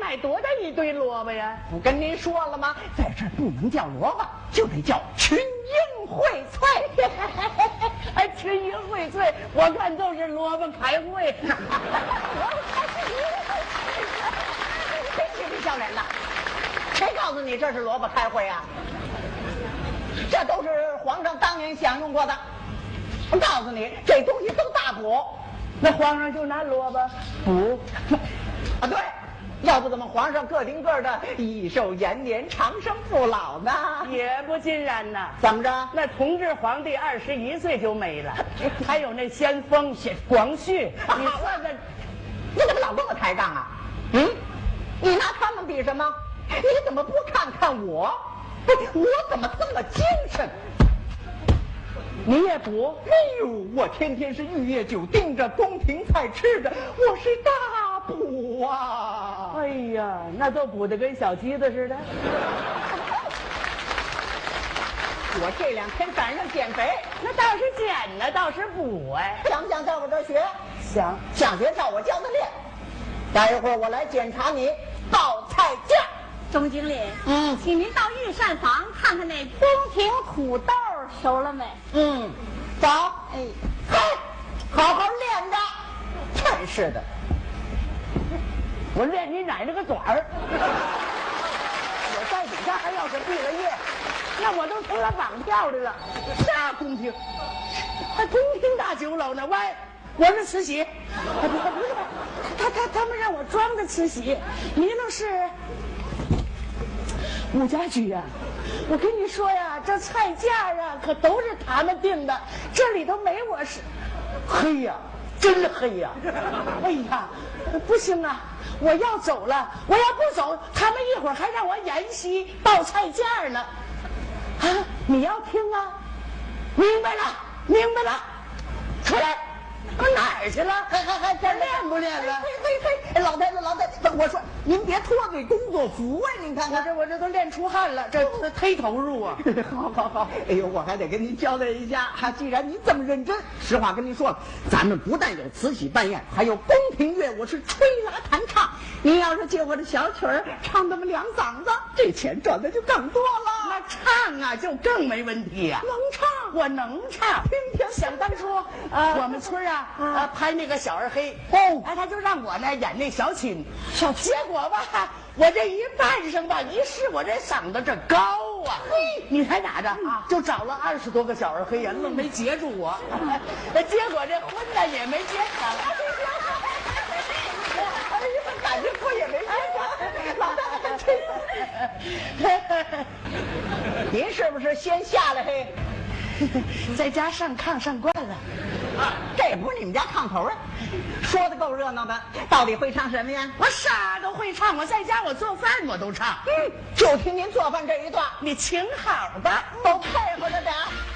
买多大一堆萝卜呀？ 不跟您说了吗？在这儿不能叫萝卜，就得叫群英荟萃。 哎，群英荟萃，我看都是萝卜开会。 别嬉皮笑脸的，谁告诉你这是萝卜开会啊？这都是皇上当年享用过的。我告诉你，这东西都大补。 那皇上就拿萝卜补啊？对，要不怎么皇上个顶个的益寿延年、长生不老呢？ 也不尽然呐。 怎么着？ 那同治皇帝21岁就没了，还有那先锋广旭，你说这， 你怎么老跟我抬杠啊？你拿他们比什么？你怎么不看看我？我怎么这么精神？ 你也补？ 哎呦，我天天是玉液酒盯着，宫廷菜吃着，我是大补啊！ 哎呀，那都补得跟小鸡子似的。 我这2天赶上减肥， 那倒是减呢，倒是补哎。 想不想在我这儿学？ 想学照我教的练。待一会儿我来检查你报菜价。 钟经理，请您到御膳房看看那宫廷土豆熟了没？ 走。哎，好好练着。真是的， 我练你奶奶个爪儿！我在底下还要是毕了业，那我都成了绑票的了。啥宫廷？还宫廷大酒楼呢？喂，我是慈禧。不是，他们让我装的慈禧，你那是武家驹呀。我跟你说呀，这菜价啊可都是他们定的，这里头没我是。黑呀，真黑呀！哎呀，不行啊，我要走了，我要不走，他们一会儿还让我演戏报菜价呢。啊，你要听啊？明白了，出来。我哪儿去了？还练不练了？ 嘿，老太太，我说您别脱罪工作服啊！您看看， 我这都练出汗了，这忒投入啊！ 好，哎呦，我还得跟您交代一下，既然您这么认真，实话跟您说了，咱们不但有慈禧扮演，还有宫廷乐舞是吹拉弹唱。您要是借我的小曲儿唱那么2嗓子，这钱赚的就更多了。 那唱啊，就更没问题呀。 能唱， 我能唱。想当初，我们村拍那个小二黑，他就让我呢演那小青，结果吧，我这一扮上吧，一试我这嗓子这高啊，你猜咋着？就找了20多个小二黑呀，愣没截住我，结果这婚呢也没结成。 哎呀，感觉我也没结成，老大爷，您是不是先下来嘿？ 在家上炕上惯了， 这不是你们家炕头啊？说的够热闹的，到底会唱什么呀？ 我啥都会唱，我在家我做饭我都唱。 就听您做饭这一段， 你请好吧， 都配合着点。